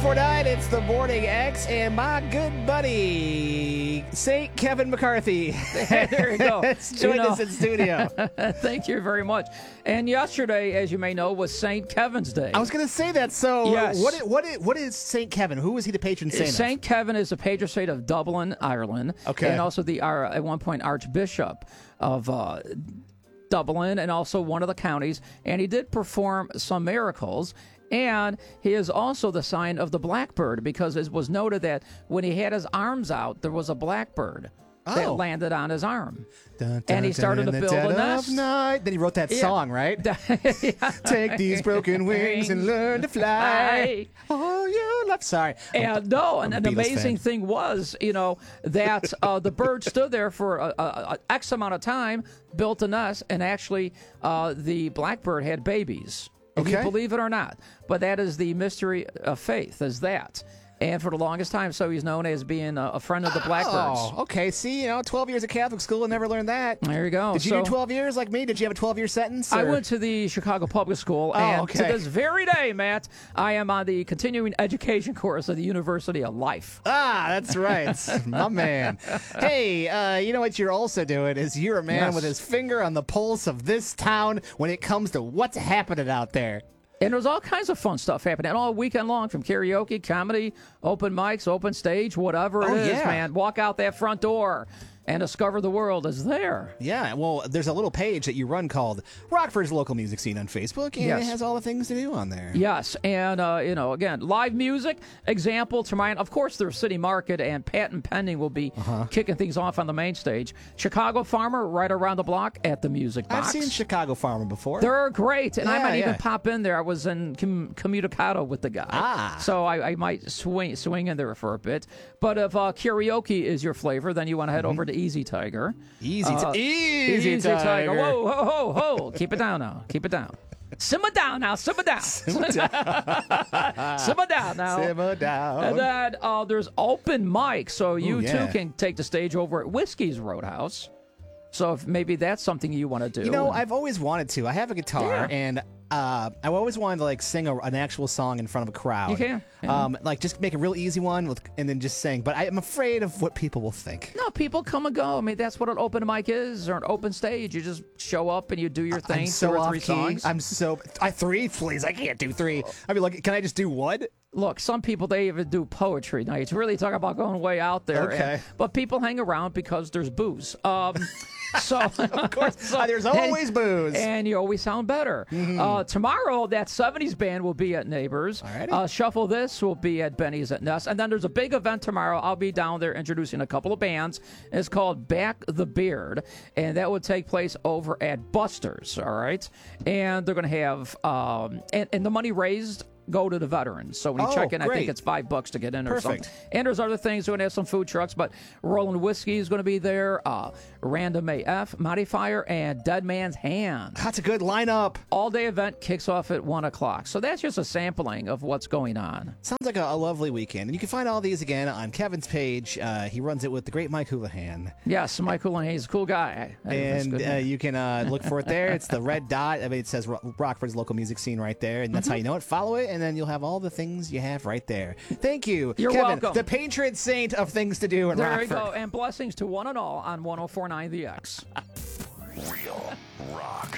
1049, it's the Morning X, and my good buddy, St. Kevin McCarthy. There you go. Has joined us in studio. Thank you very much. And yesterday, as you may know, was St. Kevin's Day. I was going to say that. So, Yes. what is St. Kevin? Who is he the patron saint of? St. Kevin is the patron saint of Dublin, Ireland. Okay. And also at one point, Archbishop of Dublin and also one of the counties. And he did perform some miracles. And he is also the sign of the blackbird, because it was noted that when he had his arms out, there was a blackbird that landed on his arm. And he started to build a nest. Then he wrote that song, right? Take these broken wings and learn to fly. Oh, you love. Sorry. And an amazing thing was, that the bird stood there for a X amount of time, built a nest, and actually the blackbird had babies. If you believe it or not. But that is the mystery of faith, is that. And for the longest time, so he's known as being a friend of the blackbirds. Oh, okay. See, 12 years of Catholic school and never learned that. There you go. Did you do 12 years like me? Did you have a 12-year sentence? I went to the Chicago Public School, and to this very day, Matt, I am on the continuing education course at the University of Life. Ah, that's right. My man. Hey, you know what you're also doing is you're a man with his finger on the pulse of this town when it comes to what's happening out there. And there's all kinds of fun stuff happening all weekend long, from karaoke, comedy, open mics, open stage, whatever it is, man. Walk out that front door and discover the world is there. Yeah, well, there's a little page that you run called Rockford's Local Music Scene on Facebook, and it has all the things to do on there. Yes, and, again, live music, example to mine. Of course, there's City Market, and Patent Pending will be kicking things off on the main stage. Chicago Farmer, right around the block at the Music Box. I've seen Chicago Farmer before. They're great, and I might even pop in there. I was in Communicado with the guy. So I might swing in there for a bit. But if karaoke is your flavor, then you want to head over to Easy Tiger. Easy Tiger. Whoa, ho, ho, ho. Keep it down now. Keep it down. Simmer down now. Simmer down. Simmer down now. Simmer down. And then there's open mic, so you too can take the stage over at Whiskey's Roadhouse. So if maybe that's something you want to do. I've always wanted to. I have a guitar, and I always wanted to sing an actual song in front of a crowd. You can. Yeah. Just make a real easy one and then just sing. But I'm afraid of what people will think. No, people come and go. I mean, that's what an open mic is, or an open stage. You just show up and you do your thing. I'm so 2 or 3 off-key. songs. I'm so... 3, please. I can't do 3. I mean, can I just do 1? Look, some people, they even do poetry nights. Really talk about going way out there. Okay. But people hang around because there's booze. So of course, there's always booze. And you always sound better. Tomorrow, that 70s band will be at Neighbors. Shuffle This will be at Benny's at Nest. And then there's a big event tomorrow. I'll be down there introducing a couple of bands. It's called Back the Beard. And that will take place over at Buster's, all right? And they're going to have, and the money raised go to the veterans. So when you check in, I think it's $5 to get in or something. And there's other things. We're going to have some food trucks, but Rolling Whiskey is going to be there. Random AF, Modifier, and Dead Man's Hand. That's a good lineup. All-day event kicks off at 1 o'clock. So that's just a sampling of what's going on. Sounds like a lovely weekend. And you can find all these again on Kevin's page. He runs it with the great Mike Houlihan. Yes, Mike Houlihan. He's a cool guy. And you can look for it there. It's the red dot. I mean, it says Rockford's Local Music Scene right there. And that's how you know it. Follow it, and then you'll have all the things you have right there. Thank you, You're Kevin, welcome. the patron saint of things to do in Rockford. There you go. And blessings to one and all on 104.9 The X. Real Rock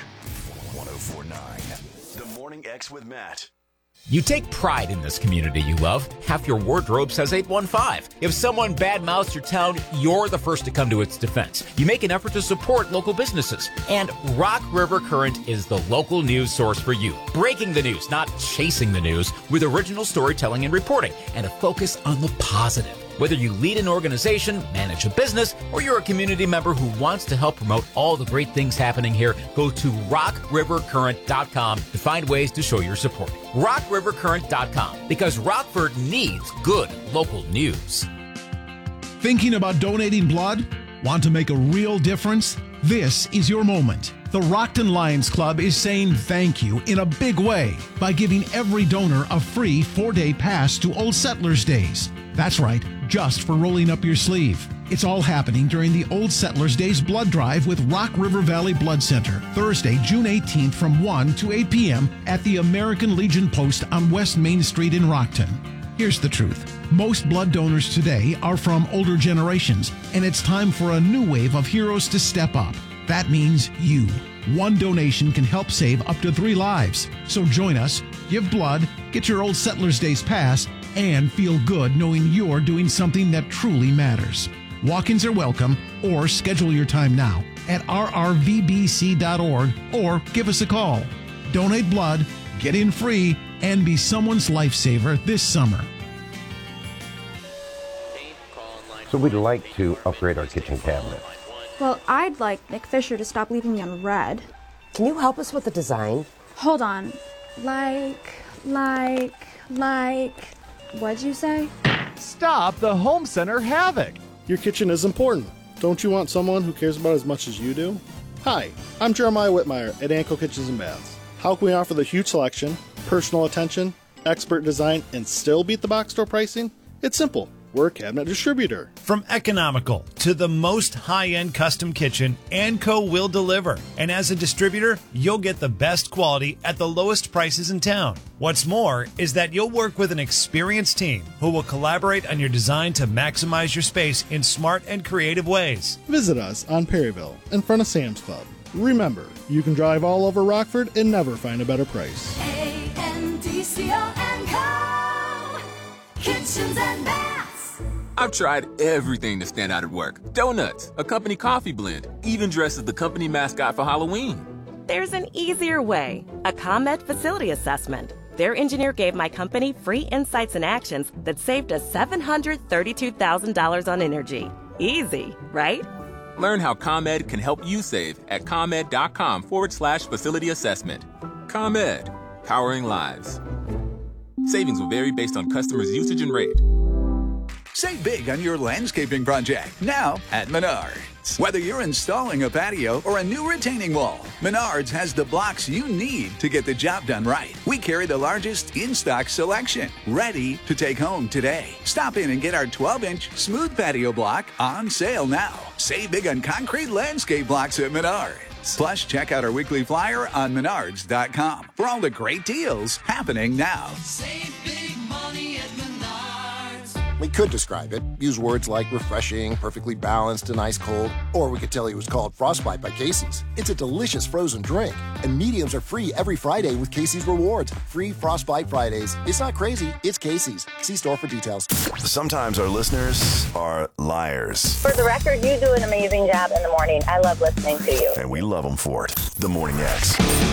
104.9. The Morning X with Matt. You take pride in this community you love. Half your wardrobe says 815. If someone badmouths your town, you're the first to come to its defense. You make an effort to support local businesses. And Rock River Current is the local news source for you. Breaking the news, not chasing the news, with original storytelling and reporting, and a focus on the positive. Whether you lead an organization, manage a business, or you're a community member who wants to help promote all the great things happening here, go to rockrivercurrent.com to find ways to show your support. rockrivercurrent.com, because Rockford needs good local news. Thinking about donating blood? Want to make a real difference? This is your moment. The Rockton Lions Club is saying thank you in a big way by giving every donor a free 4-day pass to Old Settlers Days. That's right, just for rolling up your sleeve. It's all happening during the Old Settlers Days blood drive with Rock River Valley Blood Center, Thursday, June 18th from 1 to 8 p.m. at the American Legion Post on West Main Street in Rockton. Here's the truth. Most blood donors today are from older generations, and it's time for a new wave of heroes to step up. That means you. One donation can help save up to 3 lives. So join us, give blood, get your Old Settlers Days pass, and feel good knowing you're doing something that truly matters. Walk-ins are welcome, or schedule your time now at rrvbc.org or give us a call. Donate blood, get in free, and be someone's lifesaver this summer. So we'd like to upgrade our kitchen cabinet. Well, I'd like Nick Fisher to stop leaving me on red. Can you help us with the design? Hold on. What'd you say? Stop the home center havoc. Your kitchen is important. Don't you want someone who cares about it as much as you do? Hi, I'm Jeremiah Whitmire at Anco Kitchens and Baths. How can we offer the huge selection, personal attention, expert design, and still beat the box store pricing? It's simple. We're a cabinet distributor. From economical to the most high-end custom kitchen, Anco will deliver. And as a distributor, you'll get the best quality at the lowest prices in town. What's more is that you'll work with an experienced team who will collaborate on your design to maximize your space in smart and creative ways. Visit us on Perryville in front of Sam's Club. Remember, you can drive all over Rockford and never find a better price. A-N-D-C-O-N-Co. Kitchens and Baths. I've tried everything to stand out at work. Donuts, a company coffee blend, even dressed as the company mascot for Halloween. There's an easier way, a ComEd facility assessment. Their engineer gave my company free insights and actions that saved us $732,000 on energy. Easy, right? Learn how ComEd can help you save at ComEd.com/facility assessment. ComEd, powering lives. Savings will vary based on customers' usage and rate. Save big on your landscaping project now at Menards. Whether you're installing a patio or a new retaining wall, Menards has the blocks you need to get the job done right. We carry the largest in-stock selection, ready to take home today. Stop in and get our 12-inch smooth patio block on sale now. Save big on concrete landscape blocks at Menards. Plus, check out our weekly flyer on Menards.com for all the great deals happening now. Save big money at Menards. We could describe it, use words like refreshing, perfectly balanced, and ice cold, or we could tell you it was called Frostbite by Casey's. It's a delicious frozen drink, and mediums are free every Friday with Casey's Rewards. Free Frostbite Fridays. It's not crazy, it's Casey's. See store for details. Sometimes our listeners are liars. For the record, you do an amazing job in the morning. I love listening to you. And we love them for it. The Morning X.